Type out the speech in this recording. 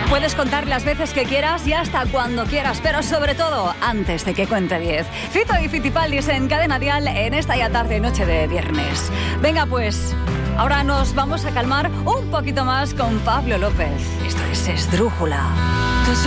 Puedes contar las veces que quieras y hasta cuando quieras, pero sobre todo antes de que cuente 10. Fito y Fitipaldis en Cadena Dial en esta ya tarde noche de viernes. Venga pues, ahora nos vamos a calmar un poquito más con Pablo López. Esto es Esdrújula.